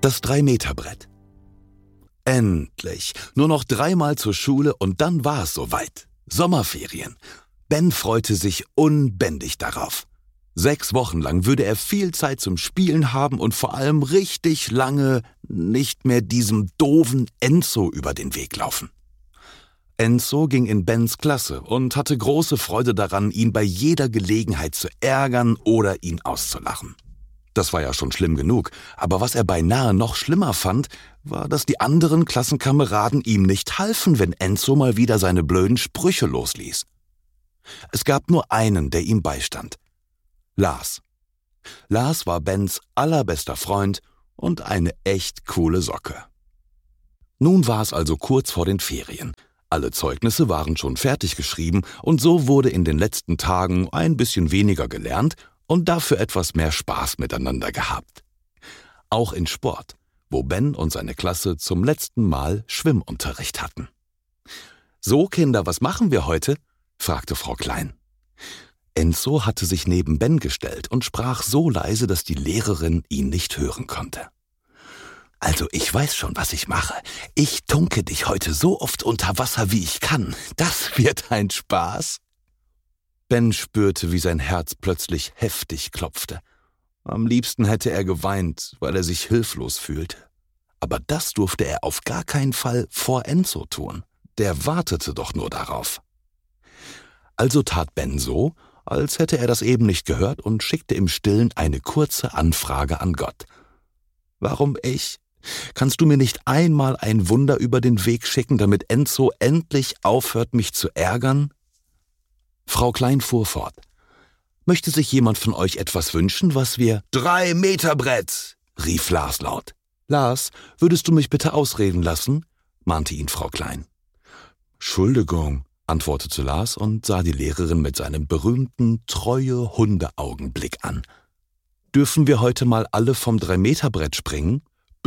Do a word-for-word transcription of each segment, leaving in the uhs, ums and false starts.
Das Drei-Meter-Brett. Endlich! Nur noch dreimal zur Schule und dann war es soweit. Sommerferien. Ben freute sich unbändig darauf. Sechs Wochen lang würde er viel Zeit zum Spielen haben und vor allem richtig lange nicht mehr diesem doofen Enzo über den Weg laufen. Enzo ging in Bens Klasse und hatte große Freude daran, ihn bei jeder Gelegenheit zu ärgern oder ihn auszulachen. Das war ja schon schlimm genug, aber was er beinahe noch schlimmer fand, war, dass die anderen Klassenkameraden ihm nicht halfen, wenn Enzo mal wieder seine blöden Sprüche losließ. Es gab nur einen, der ihm beistand. Lars. Lars war Bens allerbester Freund und eine echt coole Socke. Nun war es also kurz vor den Ferien. Alle Zeugnisse waren schon fertig geschrieben und so wurde in den letzten Tagen ein bisschen weniger gelernt und dafür etwas mehr Spaß miteinander gehabt. Auch in Sport, wo Ben und seine Klasse zum letzten Mal Schwimmunterricht hatten. »So, Kinder, was machen wir heute?« fragte Frau Klein. Enzo hatte sich neben Ben gestellt und sprach so leise, dass die Lehrerin ihn nicht hören konnte. »Also ich weiß schon, was ich mache. Ich tunke dich heute so oft unter Wasser, wie ich kann. Das wird ein Spaß.« Ben spürte, wie sein Herz plötzlich heftig klopfte. Am liebsten hätte er geweint, weil er sich hilflos fühlte. Aber das durfte er auf gar keinen Fall vor Enzo tun. Der wartete doch nur darauf. Also tat Ben so, als hätte er das eben nicht gehört und schickte im Stillen eine kurze Anfrage an Gott. »Warum ich? Kannst du mir nicht einmal ein Wunder über den Weg schicken, damit Enzo endlich aufhört, mich zu ärgern?« Frau Klein fuhr fort. »Möchte sich jemand von euch etwas wünschen, was wir...« »Drei-Meter-Brett«, rief Lars laut. »Lars, würdest du mich bitte ausreden lassen?« mahnte ihn Frau Klein. »Entschuldigung«, antwortete Lars und sah die Lehrerin mit seinem berühmten treue Hundeaugenblick an. »Dürfen wir heute mal alle vom Drei-Meter-Brett springen?«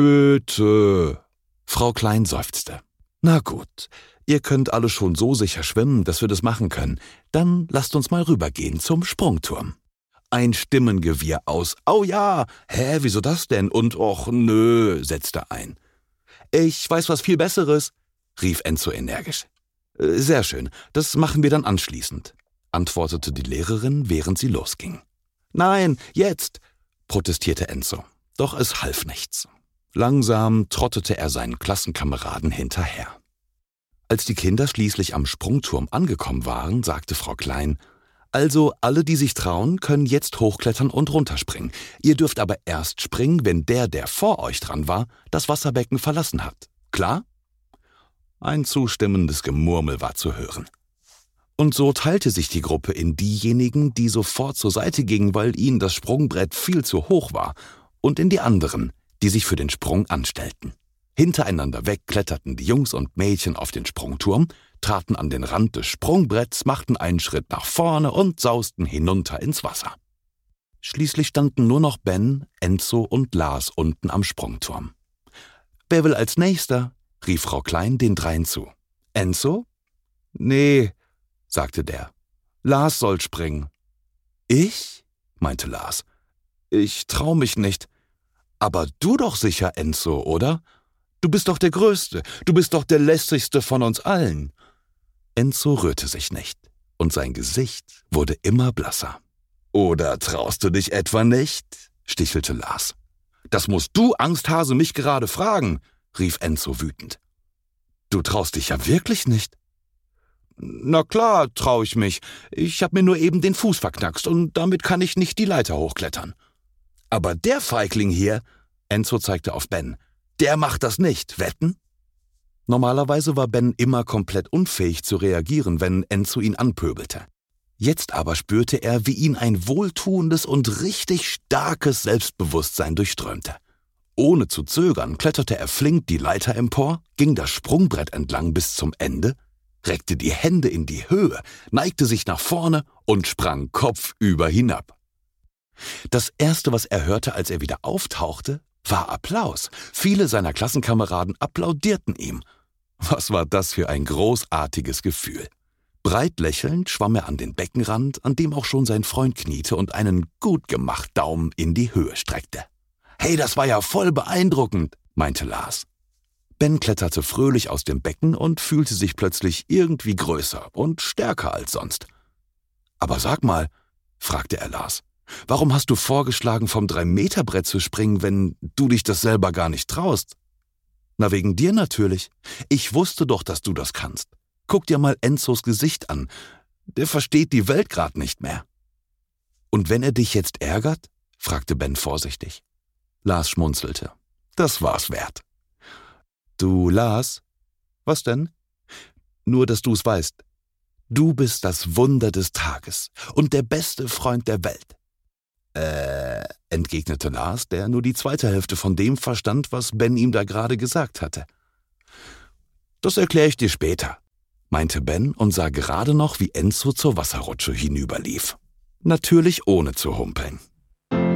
»Bitte!« Frau Klein seufzte. »Na gut, ihr könnt alle schon so sicher schwimmen, dass wir das machen können. Dann lasst uns mal rübergehen zum Sprungturm.« Ein Stimmengewirr aus »Au ja! Hä, wieso das denn?« und »Och nö«, setzte ein. »Ich weiß was viel Besseres«, rief Enzo energisch. »Sehr schön, das machen wir dann anschließend«, antwortete die Lehrerin, während sie losging. »Nein, jetzt«, protestierte Enzo. Doch es half nichts. Langsam trottete er seinen Klassenkameraden hinterher. Als die Kinder schließlich am Sprungturm angekommen waren, sagte Frau Klein, »Also alle, die sich trauen, können jetzt hochklettern und runterspringen. Ihr dürft aber erst springen, wenn der, der vor euch dran war, das Wasserbecken verlassen hat. Klar?« Ein zustimmendes Gemurmel war zu hören. Und so teilte sich die Gruppe in diejenigen, die sofort zur Seite gingen, weil ihnen das Sprungbrett viel zu hoch war, und in die anderen, die sich für den Sprung anstellten. Hintereinander weg kletterten die Jungs und Mädchen auf den Sprungturm, traten an den Rand des Sprungbretts, machten einen Schritt nach vorne und sausten hinunter ins Wasser. Schließlich standen nur noch Ben, Enzo und Lars unten am Sprungturm. »Wer will als Nächster?« rief Frau Klein den dreien zu. »Enzo?« »Nee«, sagte der. »Lars soll springen.« »Ich?«, meinte Lars. »Ich trau mich nicht.« »Aber du doch sicher, Enzo, oder? Du bist doch der Größte, du bist doch der lässigste von uns allen.« Enzo rührte sich nicht, und sein Gesicht wurde immer blasser. »Oder traust du dich etwa nicht?«, stichelte Lars. »Das musst du, Angsthase, mich gerade fragen«, rief Enzo wütend. »Du traust dich ja wirklich nicht?« »Na klar, trau ich mich. Ich hab mir nur eben den Fuß verknackst und damit kann ich nicht die Leiter hochklettern.« »Aber der Feigling hier«, Enzo zeigte auf Ben, »der macht das nicht, wetten?« Normalerweise war Ben immer komplett unfähig zu reagieren, wenn Enzo ihn anpöbelte. Jetzt aber spürte er, wie ihn ein wohltuendes und richtig starkes Selbstbewusstsein durchströmte. Ohne zu zögern kletterte er flink die Leiter empor, ging das Sprungbrett entlang bis zum Ende, reckte die Hände in die Höhe, neigte sich nach vorne und sprang kopfüber hinab. Das Erste, was er hörte, als er wieder auftauchte, war Applaus. Viele seiner Klassenkameraden applaudierten ihm. Was war das für ein großartiges Gefühl? Breit lächelnd schwamm er an den Beckenrand, an dem auch schon sein Freund kniete und einen gut gemacht Daumen in die Höhe streckte. »Hey, das war ja voll beeindruckend«, meinte Lars. Ben kletterte fröhlich aus dem Becken und fühlte sich plötzlich irgendwie größer und stärker als sonst. »Aber sag mal«, fragte er Lars, »warum hast du vorgeschlagen, vom drei-Meter-Brett zu springen, wenn du dich das selber gar nicht traust?« »Na, wegen dir natürlich. Ich wusste doch, dass du das kannst. Guck dir mal Enzos Gesicht an. Der versteht die Welt grad nicht mehr.« »Und wenn er dich jetzt ärgert?«, fragte Ben vorsichtig. Lars schmunzelte. »Das war's wert.« »Du, Lars?« »Was denn?« »Nur, dass du's weißt. Du bist das Wunder des Tages und der beste Freund der Welt.« Äh, entgegnete Lars, der nur die zweite Hälfte von dem verstand, was Ben ihm da gerade gesagt hatte. »Das erkläre ich dir später«, meinte Ben und sah gerade noch, wie Enzo zur Wasserrutsche hinüberlief. Natürlich ohne zu humpeln.